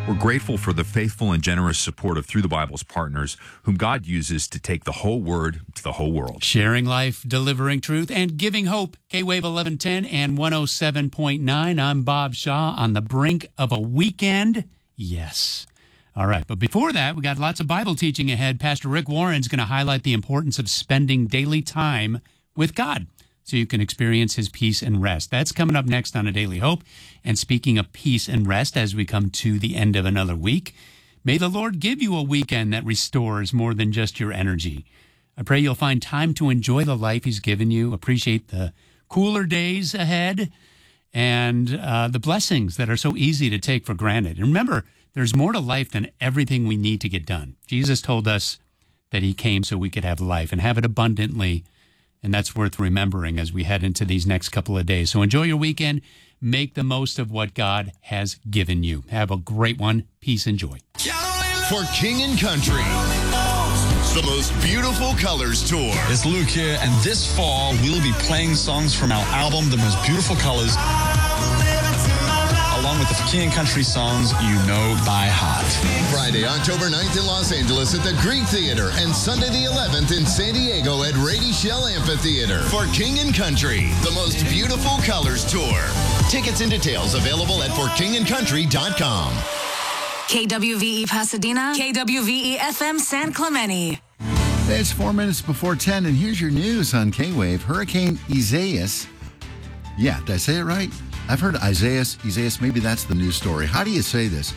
We're grateful for the faithful and generous support of Through the Bible's partners, whom God uses to take the whole word to the whole world. Sharing life, delivering truth, and giving hope. K-Wave 1110 and 107.9. I'm Bob Shaw, on the brink of a weekend. Yes. All right, but before that, we got lots of Bible teaching ahead. Pastor Rick Warren's going to highlight the importance of spending daily time with God, so you can experience his peace and rest. That's coming up next on A Daily Hope. And speaking of peace and rest, as we come to the end of another week, may the Lord give you a weekend that restores more than just your energy. I pray you'll find time to enjoy the life he's given you, appreciate the cooler days ahead, and the blessings that are so easy to take for granted. And remember, there's more to life than everything we need to get done. Jesus told us that he came so we could have life and have it abundantly. And that's worth remembering as we head into these next couple of days. So enjoy your weekend. Make the most of what God has given you. Have a great one. Peace and joy. For King and Country, the most beautiful colors tour. It's Luke here, and this fall we'll be playing songs from our album, The Most Beautiful Colors, along with the King and Country songs you know by heart. Friday, October 9th in Los Angeles at the Greek Theater, and Sunday the 11th in San Diego at Rady Shell Amphitheater. For King and Country, the Most Beautiful Colors tour. Tickets and details available at forkingandcountry.com. KWVE Pasadena, KWVE FM San Clemente. It's 4 minutes before 10, and here's your news on K-Wave. Hurricane Isaias. Yeah, did I say it right? I've heard Isaias, maybe that's the news story. How do you say this?